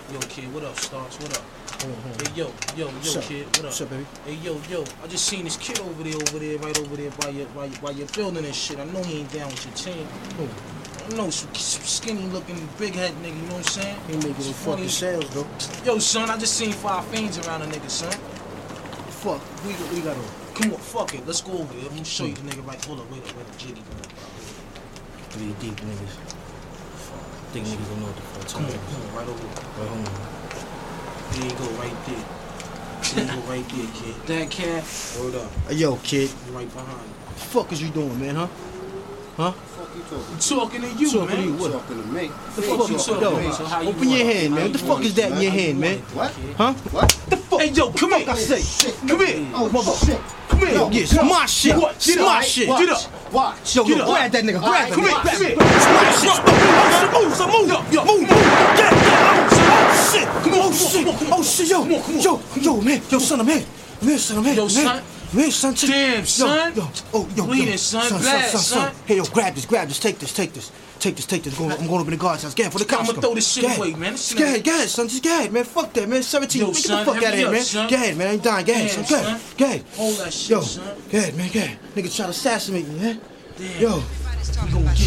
Yo, kid, what up, Starks? What up? Hey, yo, kid, what up? What's up, baby? Hey, yo, I just seen this kid over there, right over there by your building and shit. I know he ain't down with your team. Who? I know some skinny looking, big head nigga, you know what I'm saying? He making no fucking sales, though. Yo, son, I just seen 5 fiends around a nigga, son. Fuck, we got on. Come on, fuck it, let's go over there. I'm gonna show you the nigga right. Hold up, wait up, Jiggy. Three deep niggas. Think niggas don't know what the fuck. Come on, right over there. Right, hold on. There you go, right there. There you go, right there, kid. That cat, word up. Hey, yo, kid. You right behind you. What the fuck is you doing, man, huh? Huh? What the fuck you I'm talking to you, Talking man. to you, what? talking to me? The fuck you talking Yo, about? so how you Open your want it? hand, man. What the fuck is that in your hand, man? What? Huh? What? The fuck? Hey, yo, come here. I say, Come here. Oh, motherfucker. shit. Come here. Yo, it's my shit. What? It's Get my up. shit. Get up. Watch. Yo, Get up. grab that nigga. Grab him. Come here. Grab Come him. here. It's my shit. Move. Yo. Move. Get out. Oh, shit. Come on. Oh, shit. Oh, shit. Yo. Yo, man. Yo, son, I'm here. Son, I'm here. Yo, son. Man, son. Damn, son. Yo. Bleeding, son. Bad, son. Hey, yo, grab this. Take this. I'm going over the guard's house. Get it for the cops. I'ma throw this shit away, man. Go ahead, son. Just go ahead, man. Fuck that, man. 17. Yo, Get son, the fuck out of here, man. son. Go ahead, man. I ain't dying. Go ahead, son. Damn, Go ahead. Hold that shit, Yo, son. go ahead, man. Go ahead. Nigga try to assassinate me, man. Damn. Yo. We gon' get